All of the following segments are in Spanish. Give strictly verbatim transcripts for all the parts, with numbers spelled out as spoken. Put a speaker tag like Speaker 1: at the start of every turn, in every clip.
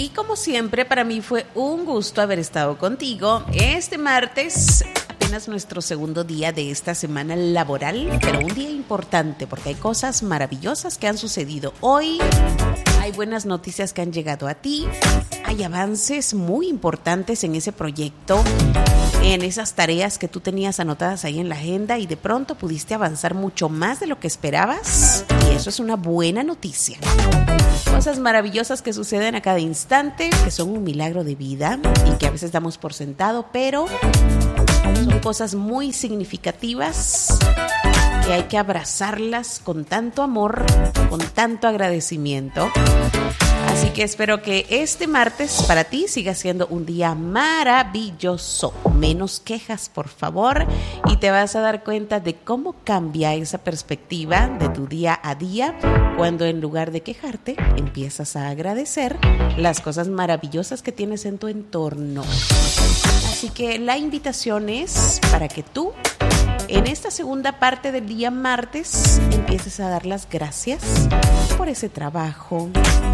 Speaker 1: Y como siempre, para mí fue un gusto haber estado contigo este martes, apenas nuestro segundo día de esta semana laboral, pero un día importante porque hay cosas maravillosas que han sucedido hoy, hay buenas noticias que han llegado a ti, hay avances muy importantes en ese proyecto, en esas tareas que tú tenías anotadas ahí en la agenda y de pronto pudiste avanzar mucho más de lo que esperabas y eso es una buena noticia. Cosas maravillosas que suceden a cada instante, que son un milagro de vida y que a veces damos por sentado, pero son cosas muy significativas que hay que abrazarlas con tanto amor, con tanto agradecimiento. Así que espero que este martes para ti siga siendo un día maravilloso. Menos quejas, por favor, y te vas a dar cuenta de cómo cambia esa perspectiva de tu día a día cuando en lugar de quejarte empiezas a agradecer las cosas maravillosas que tienes en tu entorno. Así que la invitación es para que tú en esta segunda parte del día martes empieces a dar las gracias por ese trabajo,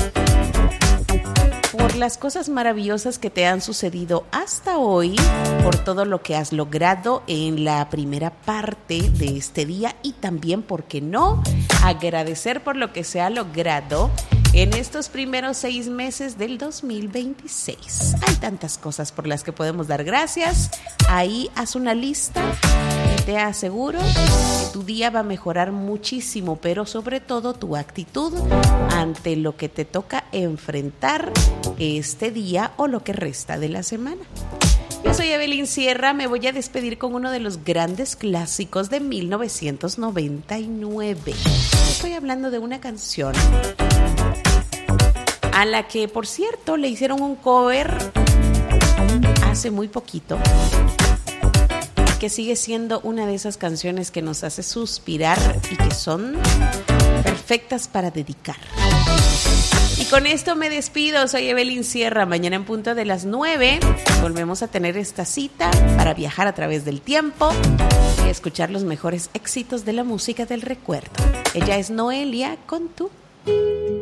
Speaker 1: por las cosas maravillosas que te han sucedido hasta hoy, por todo lo que has logrado en la primera parte de este día y también, ¿por qué no?, agradecer por lo que se ha logrado en estos primeros seis meses del dos mil veintiséis. Hay tantas cosas por las que podemos dar gracias. Ahí haz una lista y te aseguro que tu día va a mejorar muchísimo, pero sobre todo tu actitud ante lo que te toca enfrentar este día o lo que resta de la semana. Yo soy Evelyn Sierra, me voy a despedir con uno de los grandes clásicos de mil novecientos noventa y nueve. Estoy hablando de una canción a la que, por cierto, le hicieron un cover hace muy poquito, que sigue siendo una de esas canciones que nos hace suspirar y que son perfectas para dedicar. Y con esto me despido, soy Evelyn Sierra. Mañana en punto de las nueve volvemos a tener esta cita para viajar a través del tiempo y escuchar los mejores éxitos de la música del recuerdo. Ella es Noelia con Tú.